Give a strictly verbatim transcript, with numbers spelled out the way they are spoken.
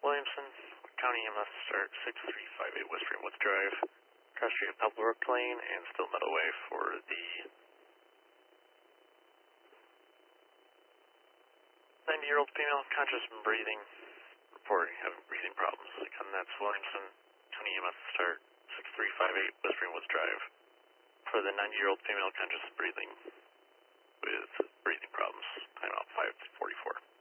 Williamson, County E M S start six three five eight West Greenwoods Drive, cross street of Pebblebrook Lane and Still Meadow Way for the ninety-year-old female, conscious and breathing, reporting having breathing problems. Again, that's Williamson, County E M S start six three five eight West Greenwoods Drive for the ninety-year-old female, conscious and breathing with breathing problems. Timeout five forty-four.